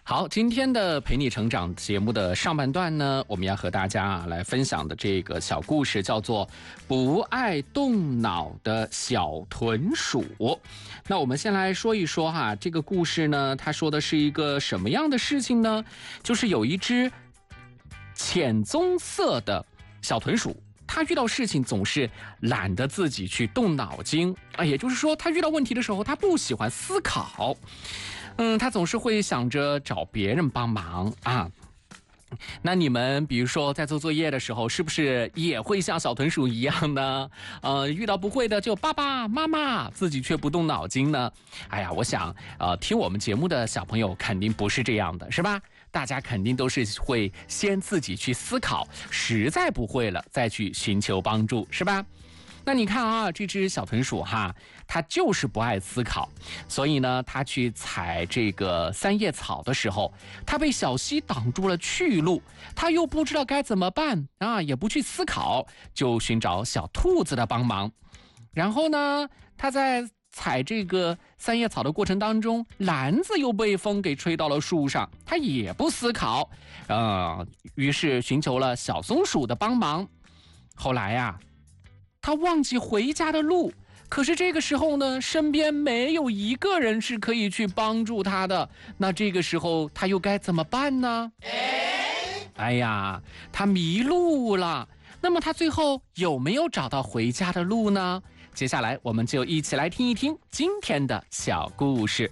好，今天的陪你成长节目的上半段呢，我们要和大家来分享的这个小故事叫做不爱动脑的小豚鼠。那我们先来说一说哈，这个故事呢，它说的是一个什么样的事情呢？就是有一只浅棕色的小豚鼠，他遇到事情总是懒得自己去动脑筋啊，也就是说，他遇到问题的时候，他不喜欢思考。他总是会想着找别人帮忙啊。那你们比如说在做作业的时候，是不是也会像小豚鼠一样呢？遇到不会的就爸爸妈妈，自己却不动脑筋呢？哎呀，我想听我们节目的小朋友肯定不是这样的，是吧？大家肯定都是会先自己去思考，实在不会了再去寻求帮助，是吧？那你看啊，这只小豚鼠哈，它就是不爱思考，所以呢，它去采这个三叶草的时候，它被小溪挡住了去路，它又不知道该怎么办啊，也不去思考，就寻找小兔子的帮忙。然后呢，它在采这个三叶草的过程当中，篮子又被风给吹到了树上，它也不思考，于是寻求了小松鼠的帮忙。后来呀，他忘记回家的路，可是这个时候呢，身边没有一个人是可以去帮助他的。那这个时候他又该怎么办呢？哎呀，他迷路了。那么他最后有没有找到回家的路呢？接下来我们就一起来听一听今天的小故事。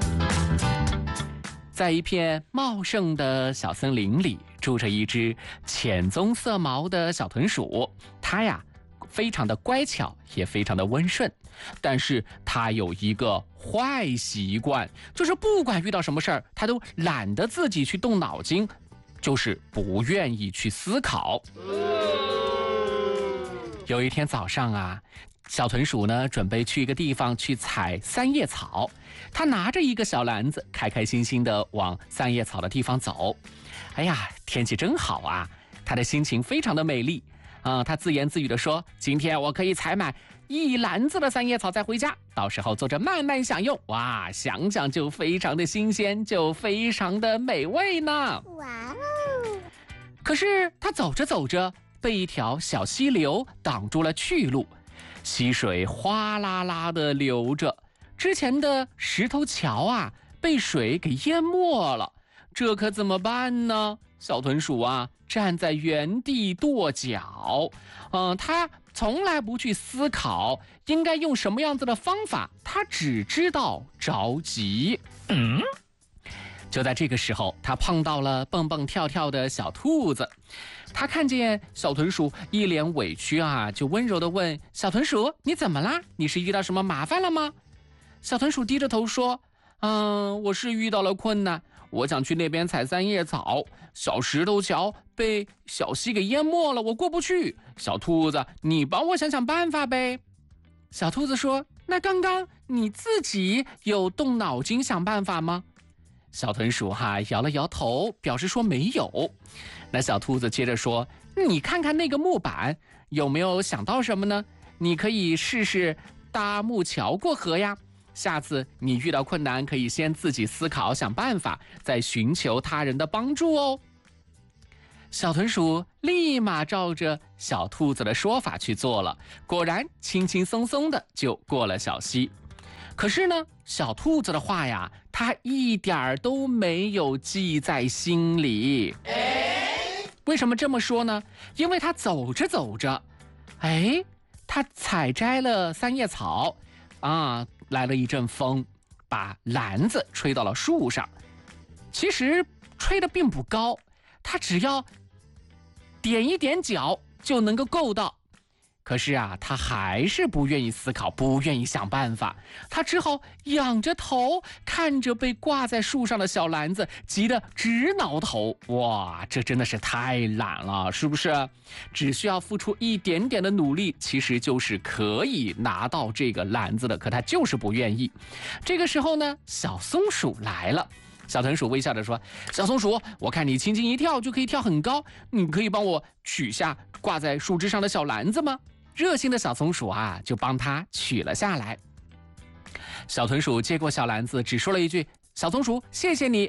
在一片茂盛的小森林里，住着一只浅棕色毛的小豚鼠。它呀非常的乖巧，也非常的温顺，但是他有一个坏习惯，就是不管遇到什么事儿，他都懒得自己去动脑筋，就是不愿意去思考。有一天早上啊，小豚鼠呢准备去一个地方去采三叶草，他拿着一个小篮子，开开心心的往三叶草的地方走。哎呀，天气真好啊，他的心情非常的美丽。他自言自语地说，今天我可以采买一篮子的三叶草再回家，到时候坐着慢慢享用。哇，想想就非常的新鲜，就非常的美味呢。哇哦！可是他走着走着，被一条小溪流挡住了去路，溪水哗啦啦的流着，之前的石头桥啊被水给淹没了，这可怎么办呢？小豚鼠啊站在原地跺脚，他从来不去思考应该用什么样子的方法，他只知道着急。就在这个时候，他碰到了蹦蹦跳跳的小兔子。他看见小豚鼠一脸委屈啊，就温柔地问小豚鼠，你怎么啦？你是遇到什么麻烦了吗？小豚鼠低着头说，我是遇到了困难，我想去那边采三叶草，小石头桥被小溪给淹没了，我过不去。小兔子，你帮我想想办法呗。小兔子说，那刚刚你自己有动脑筋想办法吗？小豚鼠摇了摇头，表示说没有。那小兔子接着说，你看看那个木板，有没有想到什么呢？你可以试试搭木桥过河呀。下次你遇到困难，可以先自己思考想办法，再寻求他人的帮助哦。小豚鼠立马照着小兔子的说法去做了，果然轻轻松松的就过了小溪。可是呢，小兔子的话呀，它一点都没有记在心里。为什么这么说呢？因为它走着走着，它采摘了三叶草啊，来了一阵风，把篮子吹到了树上。其实吹得并不高，它只要点一点脚就能够够到。可是啊，他还是不愿意思考，不愿意想办法，他只好仰着头看着被挂在树上的小篮子，急得直挠头。哇，这真的是太懒了，是不是？只需要付出一点点的努力，其实就是可以拿到这个篮子的，可他就是不愿意。这个时候呢，小松鼠来了。小豚鼠微笑着说，小松鼠，我看你轻轻一跳就可以跳很高，你可以帮我取下挂在树枝上的小篮子吗？热心的小松鼠啊，就帮他取了下来。小豚鼠接过小篮子，只说了一句，小松鼠，谢谢你。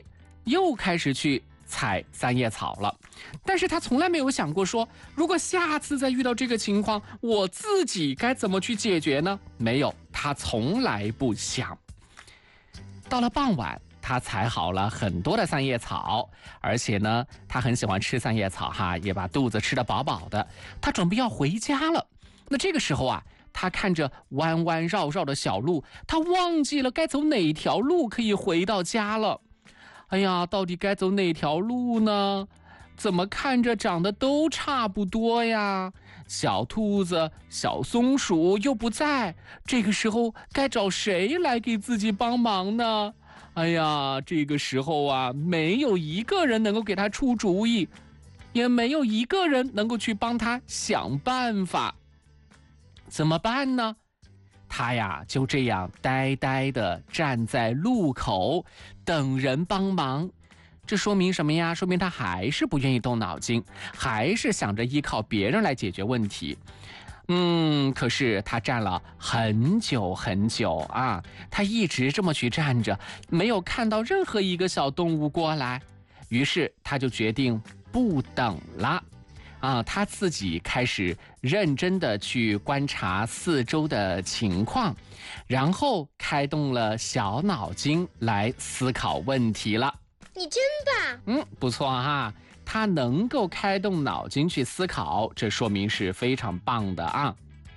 又开始去采三叶草了。但是他从来没有想过说，如果下次再遇到这个情况，我自己该怎么去解决呢？没有，他从来不想。到了傍晚，他采好了很多的三叶草，而且呢，他很喜欢吃三叶草哈，也把肚子吃得饱饱的。他准备要回家了。那这个时候啊，他看着弯弯绕绕的小路，他忘记了该走哪条路可以回到家了。哎呀，到底该走哪条路呢？怎么看着长得都差不多呀？小兔子、小松鼠又不在，这个时候该找谁来给自己帮忙呢？哎呀，这个时候啊，没有一个人能够给他出主意，也没有一个人能够去帮他想办法。怎么办呢？他呀就这样呆呆地站在路口等人帮忙。这说明什么呀？说明他还是不愿意动脑筋，还是想着依靠别人来解决问题。可是他站了很久很久啊，他一直这么去站着，没有看到任何一个小动物过来。于是他就决定不等了。他自己开始认真的去观察四周的情况，然后开动了小脑筋来思考问题了。 你真棒！ 不错哈，他能够开动脑筋去思考，这说明是非常棒的啊。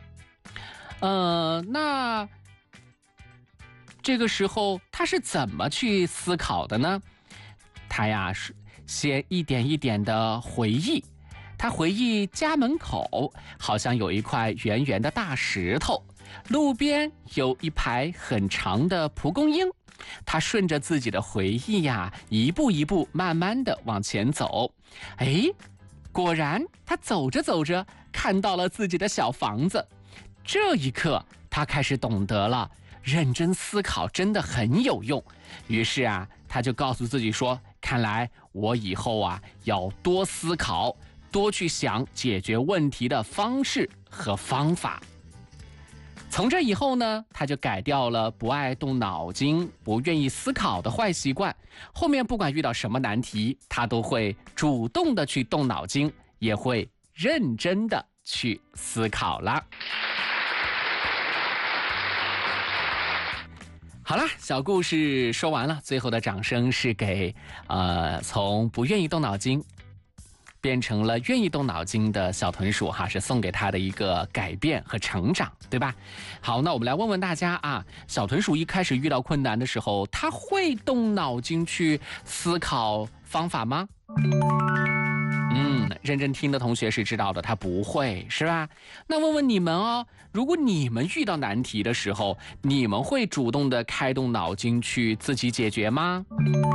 那这个时候他是怎么去思考的呢？他呀是先一点一点的回忆。他回忆家门口好像有一块圆圆的大石头，路边有一排很长的蒲公英。他顺着自己的回忆呀，一步一步慢慢的往前走。果然他走着走着看到了自己的小房子。这一刻他开始懂得了，认真思考真的很有用。于是啊，他就告诉自己说，看来我以后啊要多思考，多去想解决问题的方式和方法。从这以后呢，他就改掉了不爱动脑筋、不愿意思考的坏习惯。后面不管遇到什么难题，他都会主动的去动脑筋，也会认真的去思考了。好了，小故事说完了，最后的掌声是给从不愿意动脑筋变成了愿意动脑筋的小豚鼠哈，是送给他的一个改变和成长，对吧？好，那我们来问问大家啊，小豚鼠一开始遇到困难的时候，他会动脑筋去思考方法吗？认真听的同学是知道的，他不会，是吧？那问问你们哦，如果你们遇到难题的时候，你们会主动的开动脑筋去自己解决吗？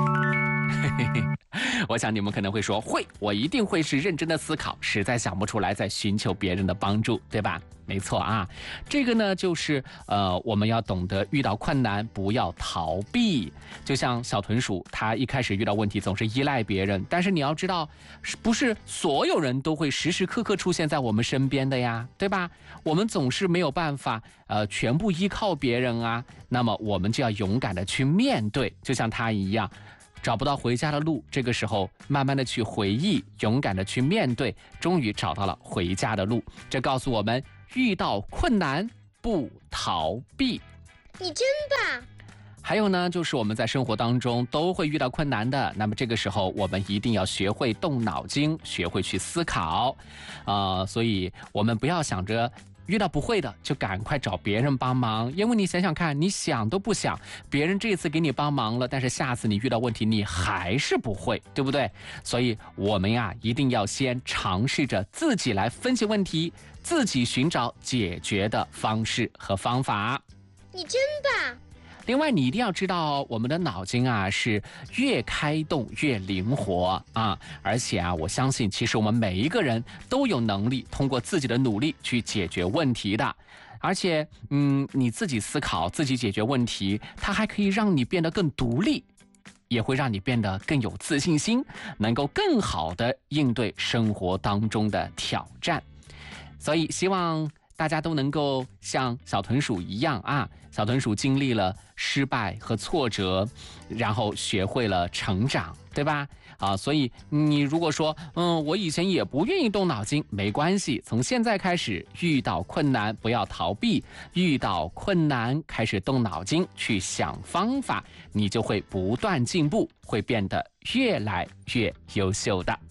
我想你们可能会说会，我一定会是认真的思考，实在想不出来再寻求别人的帮助，对吧？没错啊，这个呢就是我们要懂得遇到困难不要逃避。就像小豚鼠，它一开始遇到问题总是依赖别人，但是你要知道，不是所有人都会时时刻刻出现在我们身边的呀，对吧？我们总是没有办法全部依靠别人啊，那么我们就要勇敢的去面对，就像它一样。找不到回家的路，这个时候慢慢的去回忆，勇敢的去面对，终于找到了回家的路。这告诉我们，遇到困难不逃避。 你真棒！ 还有呢，就是我们在生活当中都会遇到困难的，那么这个时候我们一定要学会动脑筋，学会去思考，所以我们不要想着遇到不会的就赶快找别人帮忙，因为你想想看，你想都不想，别人这次给你帮忙了，但是下次你遇到问题你还是不会，对不对？所以我们呀一定要先尝试着自己来分析问题，自己寻找解决的方式和方法。 你真棒！ 另外，你一定要知道，我们的脑筋啊是越开动越灵活啊！而且啊，我相信，其实我们每一个人都有能力通过自己的努力去解决问题的。而且，你自己思考、自己解决问题，它还可以让你变得更独立，也会让你变得更有自信心，能够更好的应对生活当中的挑战。所以，希望大家都能够像小豚鼠一样啊，小豚鼠经历了失败和挫折，然后学会了成长，对吧？所以你如果说，我以前也不愿意动脑筋，没关系，从现在开始，遇到困难不要逃避，遇到困难开始动脑筋去想方法，你就会不断进步，会变得越来越优秀的。